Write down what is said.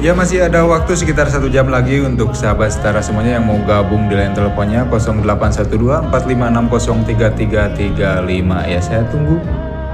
Ya masih ada waktu sekitar 1 jam lagi untuk sahabat setara semuanya yang mau gabung di line teleponnya 0812 45603335 ya, saya tunggu.